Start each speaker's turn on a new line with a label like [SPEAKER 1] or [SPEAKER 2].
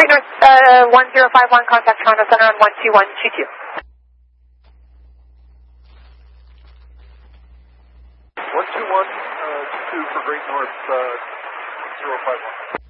[SPEAKER 1] North 1051, contact Toronto Center on 12122.
[SPEAKER 2] 12122 for Great North 1051.